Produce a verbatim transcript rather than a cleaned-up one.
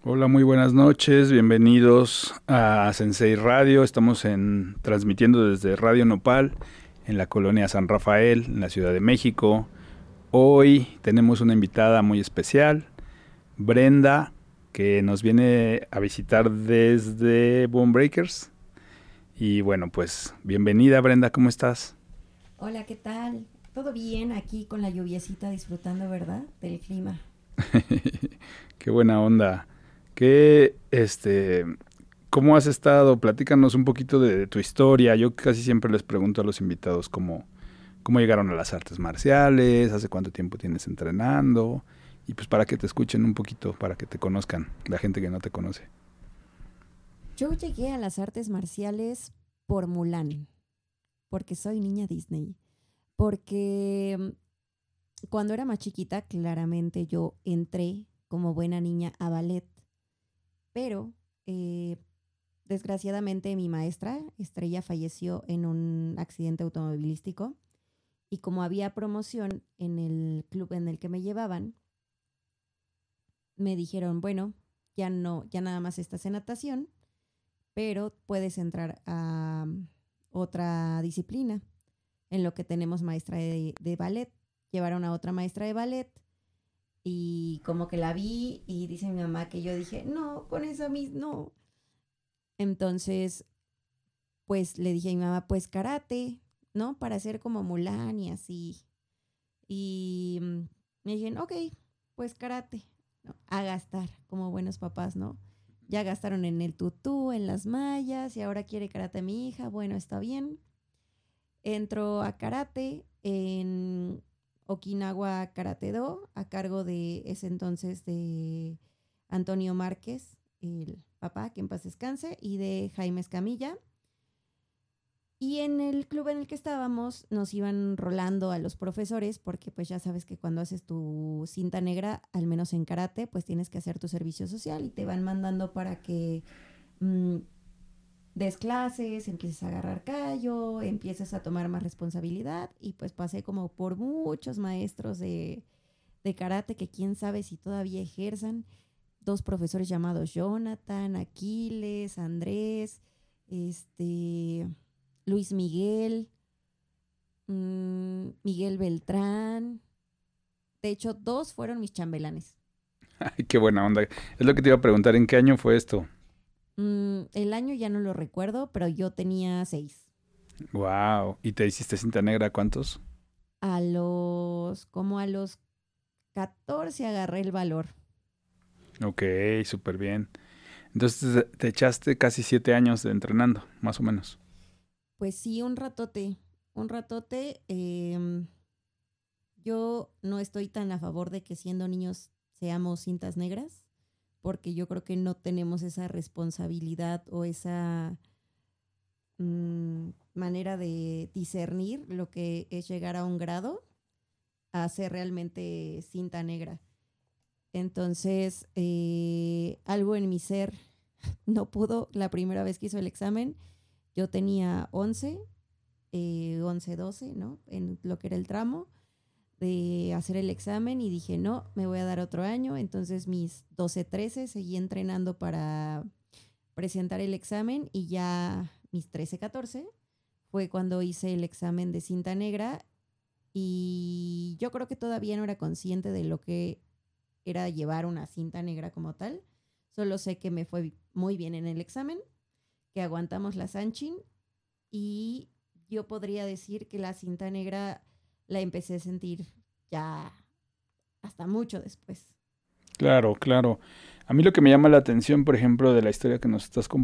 Hola, muy buenas noches, bienvenidos a Sensei Radio. Estamos en, transmitiendo desde Radio Nopal en la colonia San Rafael, en la Ciudad de México. Hoy tenemos una invitada muy especial, Brenda, que nos viene a visitar desde Boom Breakers. Y bueno, pues bienvenida Brenda, ¿cómo estás? Hola, ¿qué tal? ¿Todo bien aquí con la lluviecita disfrutando, verdad? Del clima. Qué buena onda. ¿Qué, este, cómo has estado? Platícanos un poquito de tu historia. Yo casi siempre les pregunto a los invitados cómo, cómo llegaron a las artes marciales, hace cuánto tiempo tienes entrenando, y pues para que te escuchen un poquito, para que te conozcan, la gente que no te conoce. Yo llegué a las artes marciales por Mulan, porque soy niña Disney. Porque mm, cuando era más chiquita, claramente yo entré como buena niña a ballet, pero eh, desgraciadamente mi maestra, Estrella, falleció en un accidente automovilístico y como había promoción en el club en el que me llevaban, me dijeron, bueno, ya no, ya nada más estás en natación, pero puedes entrar a um, otra disciplina, en lo que tenemos maestra de, de ballet. Llevaron a otra maestra de ballet y como que la vi y dice mi mamá que yo dije, no, con esa mis, no. Entonces, pues le dije a mi mamá, pues karate, ¿no? Para hacer como Mulan y así. Y mm, me dijeron, ok, pues karate, ¿no? A gastar, como buenos papás, ¿no? Ya gastaron en el tutú, en las mallas, y ahora quiere karate mi hija, bueno, está bien. Entro a karate en Okinawa Karate Do, a cargo de ese entonces de Antonio Márquez, el papá, que en paz descanse, y de Jaime Escamilla. Y en el club en el que estábamos nos iban rolando a los profesores porque pues ya sabes que cuando haces tu cinta negra, al menos en karate, pues tienes que hacer tu servicio social y te van mandando para que mmm, des clases, empieces a agarrar callo, empieces a tomar más responsabilidad y pues pasé como por muchos maestros de, de karate que quién sabe si todavía ejerzan. Dos profesores llamados Jonathan, Aquiles, Andrés, este, Luis Miguel, mmm, Miguel Beltrán. De hecho, dos fueron mis chambelanes. Ay, qué buena onda. Es lo que te iba a preguntar, ¿en qué año fue esto? Mm, el año ya no lo recuerdo, pero yo tenía seis. Wow. ¿Y te hiciste cinta negra cuántos? A los, como a los catorce agarré el valor. Ok, súper bien. Entonces te echaste casi siete años de entrenando, más o menos. Pues sí, un ratote, un ratote. Eh, yo no estoy tan a favor de que siendo niños seamos cintas negras, porque yo creo que no tenemos esa responsabilidad o esa mm, manera de discernir lo que es llegar a un grado a ser realmente cinta negra. Entonces, eh, algo en mi ser no pudo la primera vez que hizo el examen. Yo tenía once, eh, once, doce, ¿no? En lo que era el tramo de hacer el examen y dije, no, me voy a dar otro año. Entonces mis doce, trece seguí entrenando para presentar el examen y ya mis trece, catorce fue cuando hice el examen de cinta negra y yo creo que todavía no era consciente de lo que era llevar una cinta negra como tal. Solo sé que me fue muy bien en el examen, que aguantamos la Sanchin y yo podría decir que la cinta negra la empecé a sentir ya hasta mucho después. Claro, claro. A mí lo que me llama la atención, por ejemplo, de la historia que nos estás